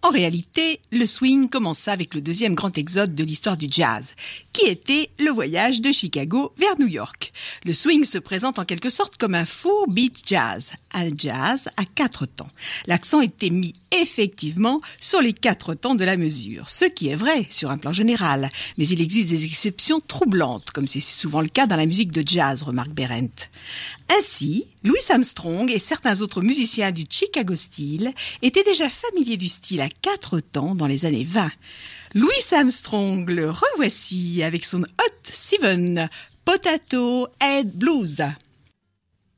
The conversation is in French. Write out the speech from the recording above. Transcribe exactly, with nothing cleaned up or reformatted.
En réalité, le swing commença avec le deuxième grand exode de l'histoire du jazz, qui était le voyage de Chicago vers New York. Le swing se présente en quelque sorte comme un four beat jazz, un jazz à quatre temps. L'accent était mis effectivement sur les quatre temps de la mesure, ce qui est vrai sur un plan général, mais il existe des exceptions troublantes, comme c'est souvent le cas dans la musique de jazz, remarque Berendt. Ainsi, Louis Armstrong et certains autres musiciens du Chicago Style étaient déjà familiers du style à quatre temps dans les années vingt. Louis Armstrong, le revoici avec son Hot Seven Potato Head Blues.